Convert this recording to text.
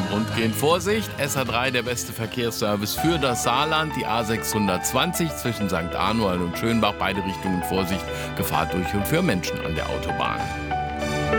beim Rundgehen. Vorsicht, SA3, der beste Verkehrsservice für das Saarland. Die A620 zwischen St. Anual und Schönbach, beide Richtungen Vorsicht, Gefahr durch und für Menschen an der Autobahn.